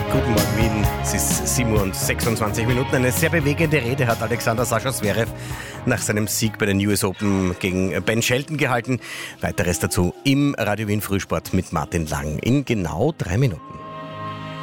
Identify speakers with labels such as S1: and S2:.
S1: Guten Morgen Wien, es ist 7:26 Uhr. Eine sehr bewegende Rede hat Alexander Sascha Zverev nach seinem Sieg bei den US Open gegen Ben Shelton gehalten. Weiteres dazu im Radio Wien Frühsport mit Martin Lang in genau 3 Minuten.